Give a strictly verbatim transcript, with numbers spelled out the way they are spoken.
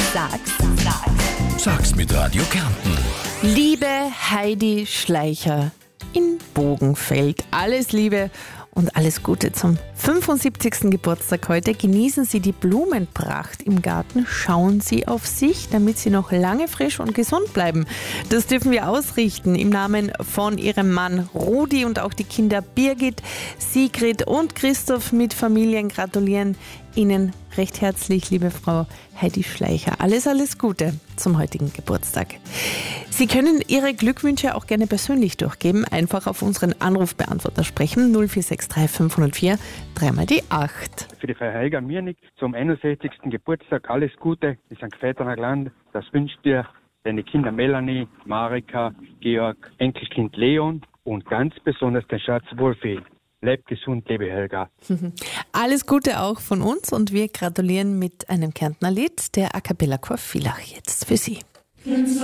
Sag's, sag's. Sag's mit Radio Kärnten. Liebe Heidi Schleicher in Bogenfeld, alles Liebe und alles Gute zum fünfundsiebzigsten Geburtstag heute. Genießen Sie die Blumenpracht im Garten. Schauen Sie auf sich, damit Sie noch lange frisch und gesund bleiben. Das dürfen wir ausrichten im Namen von Ihrem Mann Rudi und auch die Kinder Birgit, Sigrid und Christoph mit Familien gratulieren Ihnen recht herzlich, liebe Frau Heidi Schleicher. Alles, alles Gute zum heutigen Geburtstag. Sie können Ihre Glückwünsche auch gerne persönlich durchgeben. Einfach auf unseren Anrufbeantworter sprechen. null vier sechs drei fünf null vier drei mal die acht. Für die Frau Helga Mirnig zum einundsechzigsten Geburtstag alles Gute in Sankt Veterner Land. Das wünscht dir deine Kinder Melanie, Marika, Georg, Enkelkind Leon und ganz besonders dein Schatz Wolfi. Bleib gesund, liebe Helga. Alles Gute auch von uns und wir gratulieren mit einem Kärntner Lied, der A Cappella Chor Villach jetzt für Sie.